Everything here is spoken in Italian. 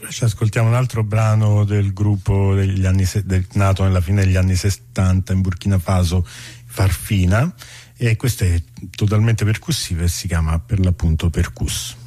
Ci ascoltiamo un altro brano del gruppo nato nella fine degli anni 70 in Burkina Faso, Farfina, e questo è totalmente percussivo e si chiama per l'appunto Percus.